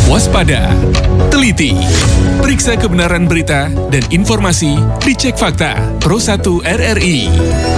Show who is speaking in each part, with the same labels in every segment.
Speaker 1: Waspada, teliti, periksa kebenaran berita dan informasi di Cek Fakta Pro 1 RRI.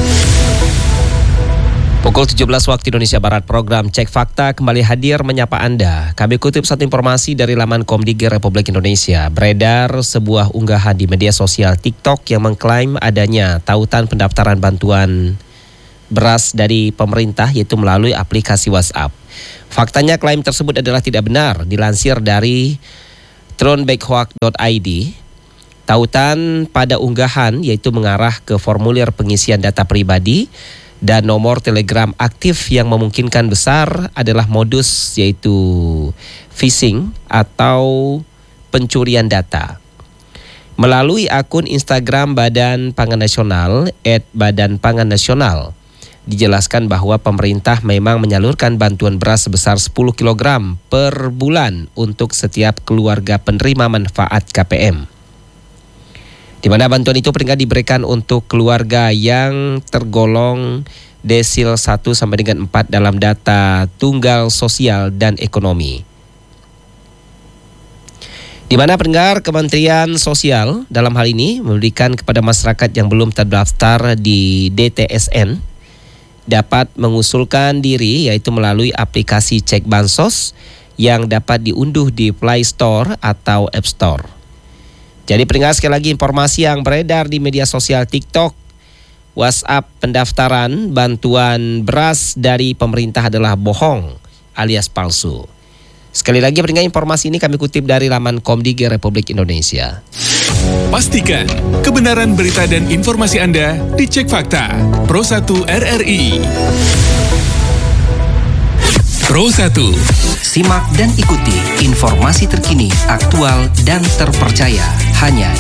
Speaker 2: Pukul 17 waktu Indonesia Barat, program Cek Fakta kembali hadir menyapa Anda. Kami kutip satu informasi dari laman Komdigi Republik Indonesia. Beredar sebuah unggahan di media sosial TikTok yang mengklaim adanya tautan pendaftaran bantuan beras dari pemerintah, yaitu melalui aplikasi WhatsApp. Faktanya klaim tersebut adalah tidak benar. Dilansir dari throwbackhoax.id, tautan pada unggahan yaitu mengarah ke formulir pengisian data pribadi dan nomor telegram aktif yang memungkinkan besar adalah modus yaitu phishing atau pencurian data. Melalui akun Instagram Badan Pangan Nasional @badanpangannasional, dijelaskan bahwa pemerintah memang menyalurkan bantuan beras sebesar 10 kg per bulan untuk setiap keluarga penerima manfaat KPM. Di mana bantuan itu peringkat diberikan untuk keluarga yang tergolong desil 1 sampai dengan 4 dalam data tunggal sosial dan ekonomi. Di mana pendengar, Kementerian Sosial dalam hal ini memberikan kepada masyarakat yang belum terdaftar di DTSN dapat mengusulkan diri yaitu melalui aplikasi Cek Bansos yang dapat diunduh di Play Store atau App Store. Jadi pendengar, sekali lagi informasi yang beredar di media sosial TikTok, WhatsApp pendaftaran bantuan beras dari pemerintah adalah bohong alias palsu. Sekali lagi pendengar, informasi ini kami kutip dari laman Komdigi Republik Indonesia.
Speaker 1: Pastikan kebenaran berita dan informasi Anda di Cek Fakta Pro 1 RRI. Pro 1.
Speaker 3: Simak dan ikuti informasi terkini, aktual dan terpercaya hanya